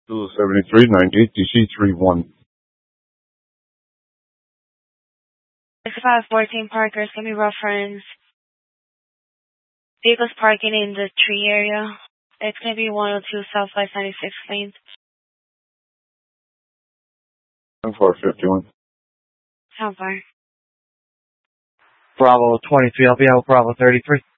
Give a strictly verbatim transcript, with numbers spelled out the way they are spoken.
two seventy-three ninety-eight D C three one. sixty-five fourteen Parkers, give me reference. Vehicles parking in the tree area. It's going to be one oh two Southwest ninety-six Lanes. ten four fifty-one. How far? Bravo twenty-three, I'll be out Bravo thirty-three.